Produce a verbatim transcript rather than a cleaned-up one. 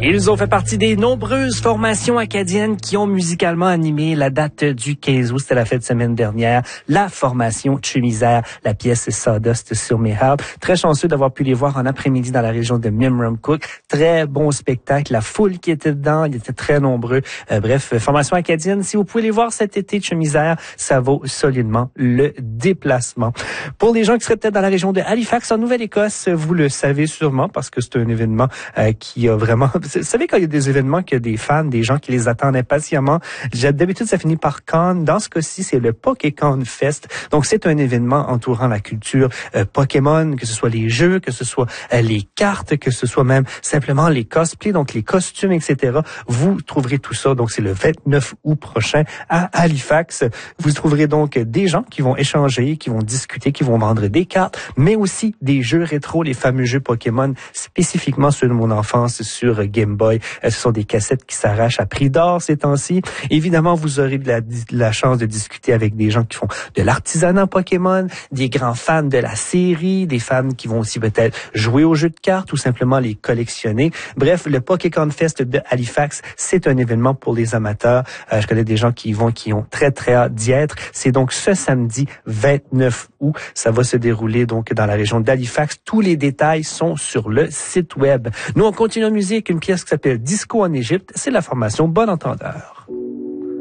Ils ont fait partie des nombreuses formations acadiennes qui ont musicalement animé la date du quinze août. C'était la fête de semaine dernière. La formation Chemisère, la pièce Sawdust sur mes harpes. Très chanceux d'avoir pu les voir en après-midi dans la région de Memramcook. Très bon spectacle. La foule qui était dedans, ils étaient très nombreux. Euh, bref, formation acadienne. Si vous pouvez les voir cet été, Chemisère, ça vaut solidement le déplacement. Pour les gens qui seraient peut-être dans la région de Halifax, en Nouvelle-Écosse, vous le savez sûrement parce que c'est un événement euh, qui a vraiment... Vous savez, quand il y a des événements, qu'il y a des fans, des gens qui les attendent impatiemment, d'habitude, ça finit par Con. Dans ce cas-ci, c'est le Pokécon Fest. Donc, c'est un événement entourant la culture euh, Pokémon, que ce soit les jeux, que ce soit euh, les cartes, que ce soit même simplement les cosplays, donc les costumes, et cetera. Vous trouverez tout ça. Donc, c'est le vingt-neuf août prochain à Halifax. Vous trouverez donc des gens qui vont échanger, qui vont discuter, qui vont vendre des cartes, mais aussi des jeux rétro, les fameux jeux Pokémon, spécifiquement ceux de mon enfance sur Game Boy. Ce sont des cassettes qui s'arrachent à prix d'or ces temps-ci. Évidemment, vous aurez de la, de la chance de discuter avec des gens qui font de l'artisanat Pokémon, des grands fans de la série, des fans qui vont aussi peut-être jouer aux jeux de cartes ou simplement les collectionner. Bref, le Pokécon Fest de Halifax, c'est un événement pour les amateurs. Euh, je connais des gens qui y vont, qui ont très, très hâte d'y être. C'est donc ce samedi vingt-neuf août. Ça va se dérouler donc dans la région d'Halifax. Tous les détails sont sur le site web. Nous, on continue en musique, une pièce qui s'appelle Disco en Égypte. C'est la formation Bon Entendeur.